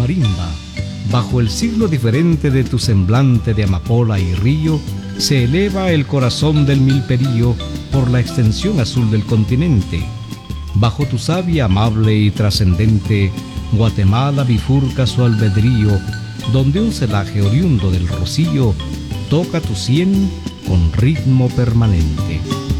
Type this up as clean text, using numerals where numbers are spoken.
marimba. Bajo el siglo diferente de tu semblante de amapola y río, se eleva el corazón del milperío por la extensión azul del continente. Bajo tu savia amable y trascendente, Guatemala bifurca su albedrío, donde un celaje oriundo del rocío toca tu sien con ritmo permanente.